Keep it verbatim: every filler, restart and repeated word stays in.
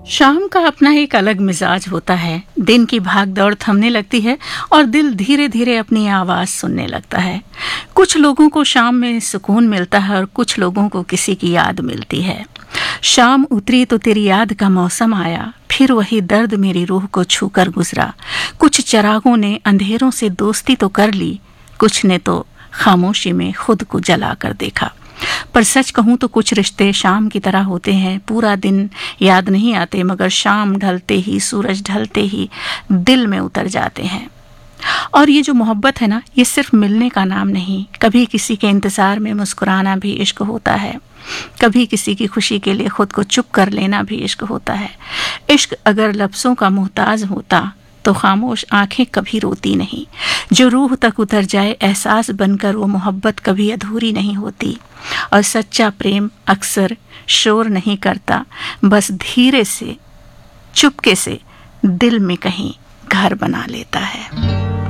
शाम का अपना एक अलग मिजाज होता है। दिन की भाग दौड़ थमने लगती है और दिल धीरे धीरे अपनी आवाज सुनने लगता है। कुछ लोगों को शाम में सुकून मिलता है और कुछ लोगों को किसी की याद मिलती है। शाम उतरी तो तेरी याद का मौसम आया, फिर वही दर्द मेरी रूह को छूकर गुजरा। कुछ चिरागों ने अंधेरों से दोस्ती तो कर ली, कुछ ने तो खामोशी में खुद को जला कर देखा। पर सच कहूं तो कुछ रिश्ते शाम की तरह होते हैं, पूरा दिन याद नहीं आते मगर शाम ढलते ही, सूरज ढलते ही दिल में उतर जाते हैं। और ये जो मोहब्बत है ना, ये सिर्फ मिलने का नाम नहीं, कभी किसी के इंतजार में मुस्कुराना भी इश्क होता है, कभी किसी की खुशी के लिए खुद को चुप कर लेना भी इश्क होता है। इश्क अगर लफ्जों का मोहताज होता तो खामोश आंखें कभी रोती नहीं। जो रूह तक उतर जाए एहसास बनकर, वो मोहब्बत कभी अधूरी नहीं होती। और सच्चा प्रेम अक्सर शोर नहीं करता, बस धीरे से, चुपके से दिल में कहीं घर बना लेता है।